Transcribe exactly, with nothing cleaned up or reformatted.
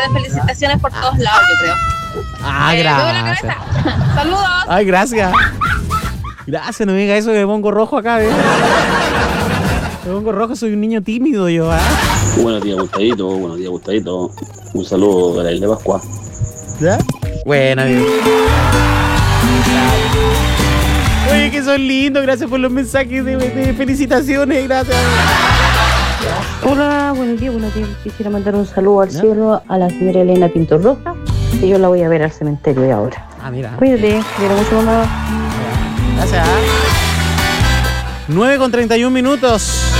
de felicitaciones por todos lados, yo creo. Ah, Eh, gracias. la cabeza. Saludos. Ay, gracias. Gracias, no me diga eso que me pongo rojo acá, ¿eh? Me pongo rojo, soy un niño tímido yo, ¿ah? ¿eh? Buenos días, Gustadito. Buenos días, Gustadito. Un saludo de la isla de Pascua. ¿Ya? Bueno, amigo. Oye, que son lindos, gracias por los mensajes de, de felicitaciones, gracias. Hola, buenos días, buenos días. Quisiera mandar un saludo al cielo a la señora Elena Pinto Roja, y yo la voy a ver al cementerio de ahora. Ah, mira. Cuídate, quiero mucho, mamá. Gracias. nueve con treinta y un minutos.